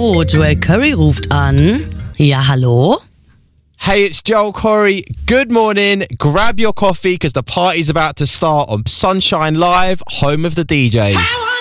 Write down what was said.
Oh, Joel Curry ruft an. Ja, hallo? Hey, it's Joel Corey. Good morning. Grab your coffee because the party's about to start on Sunshine Live, home of the DJs.